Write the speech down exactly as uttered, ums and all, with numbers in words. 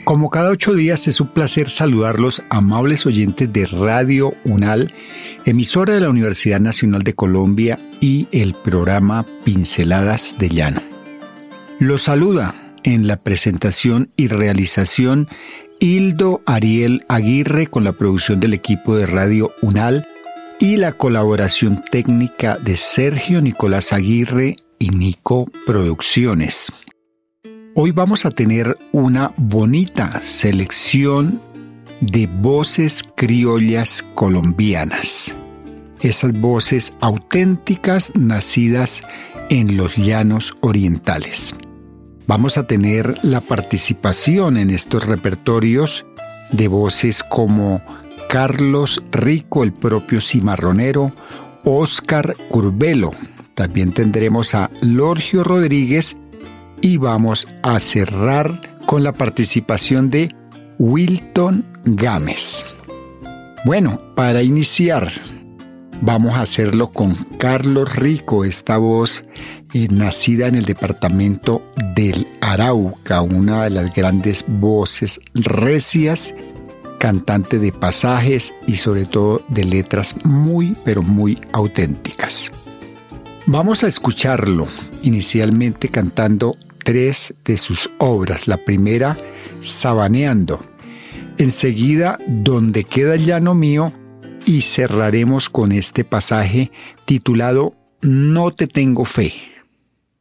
Como cada ocho días es un placer saludarlos, amables oyentes de Radio UNAL, emisora de la Universidad Nacional de Colombia y el programa Pinceladas de Llano. Los saluda en la presentación y realización Hildo Ariel Aguirre con la producción del equipo de Radio UNAL y la colaboración técnica de Sergio Nicolás Aguirre y Nico Producciones. Hoy vamos a tener una bonita selección de voces criollas colombianas. Esas voces auténticas nacidas en los llanos orientales. Vamos a tener la participación en estos repertorios de voces como Carlos Rico, el propio cimarronero, Óscar Curbelo. También tendremos a Lorgio Rodríguez y vamos a cerrar con la participación de Wilton Gámez. Bueno, para iniciar, vamos a hacerlo con Carlos Rico, esta voz eh, nacida en el departamento del Arauca, una de las grandes voces recias, cantante de pasajes y sobre todo de letras muy, pero muy auténticas. Vamos a escucharlo inicialmente cantando tres de sus obras. La primera, Sabaneando. Enseguida, Donde queda el llano mío. Y cerraremos con este pasaje titulado No te tengo fe.